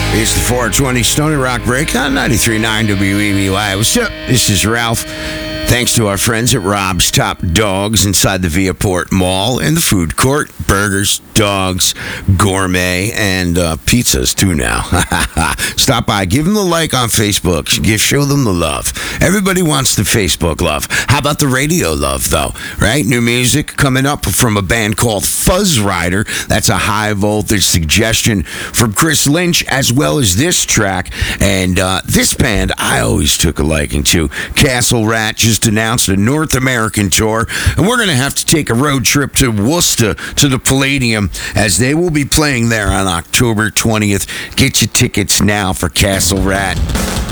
It's the 420 Stony Rock Break on 93.9 WEBY. What's up? This is Ralph. Thanks to our friends at Rob's Top Dogs inside the Viaport Mall in the food court. Burgers, dogs, gourmet, and pizzas too now. Stop by. Give them the like on Facebook. Show them the love. Everybody wants the Facebook love. How about the radio love, though? Right? New music coming up from a band called Fuzz Rider. That's a high voltage suggestion from Chris Lynch, as well as this track. And this band I always took a liking to. Castle Rat just announced a North American tour, and we're going to have to take a road trip to Worcester to the Palladium, as they will be playing there on October 20th. Get your tickets now for Castle Rat.